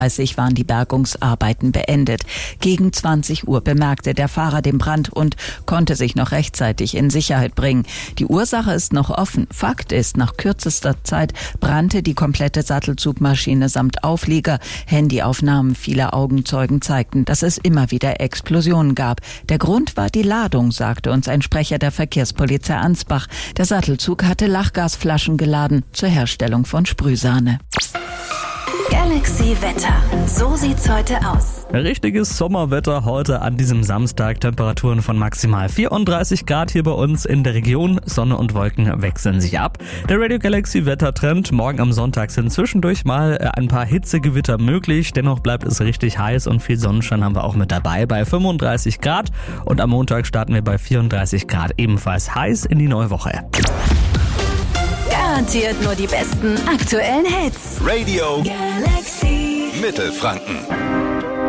30 waren die Bergungsarbeiten beendet. Gegen 20 Uhr bemerkte der Fahrer den Brand und konnte sich noch rechtzeitig in Sicherheit bringen. Die Ursache ist noch offen. Fakt ist, nach kürzester Zeit brannte die komplette Sattelzugmaschine samt Auflieger. Handyaufnahmen vieler Augenzeugen zeigten, dass es immer wieder Explosionen gab. Der Grund war die Ladung, sagte uns ein Sprecher der Verkehrspolizei Ansbach. Der Sattelzug hatte Lachgasflaschen geladen zur Herstellung von Sprühsahne. Galaxy Wetter. So sieht's heute aus. Richtiges Sommerwetter heute an diesem Samstag. Temperaturen von maximal 34 Grad hier bei uns in der Region. Sonne und Wolken wechseln sich ab. Der Radio Galaxy Wettertrend. Morgen am Sonntag sind zwischendurch mal ein paar Hitzegewitter möglich. Dennoch bleibt es richtig heiß und viel Sonnenschein haben wir auch mit dabei bei 35 Grad. Und am Montag starten wir bei 34 Grad ebenfalls heiß in die neue Woche. Garantiert nur die besten aktuellen Hits. Radio Galaxy Mittelfranken.